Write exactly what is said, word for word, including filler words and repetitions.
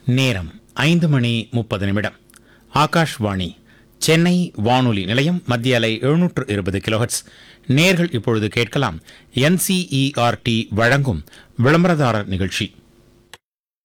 நேரம் ஐந்து மணி முப்பது நிமிடம். ஆகாஷ்வாணி சென்னை வானொலி நிலையம். மத்திய அலை எழுநூற்று இருபது கிலோஹெட்ஸ். நேர்கள் இப்பொழுது கேட்கலாம் என்சிஇஆர்டி வழங்கும் விளம்பரதாரர் நிகழ்ச்சி.